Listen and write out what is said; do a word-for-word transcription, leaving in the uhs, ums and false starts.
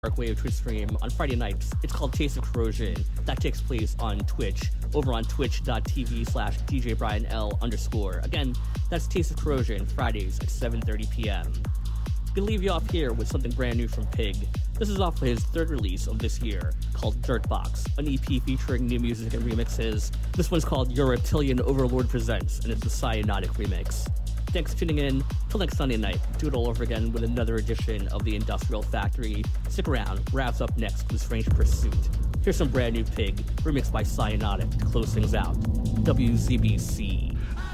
Wave Twitch stream on Friday nights. It's called Taste of Corrosion. That takes place on Twitch, over on twitch.tv slash djbrianl underscore. Again, that's Taste of Corrosion, Fridays at seven thirty p.m. Gonna leave you off here with something brand new from Pig. This is off of his third release of this year, called Dirtbox, an E P featuring new music and remixes. This one's called Your Reptilian Overlord Presents, and it's a Cyanotic remix. Thanks for tuning in. Till next Sunday night, do it all over again with another edition of the Industrial Factory. Stick around, wraps up next with Strange Pursuit. Here's some brand new Pig, remixed by Cyanotic to close things out. W Z B C.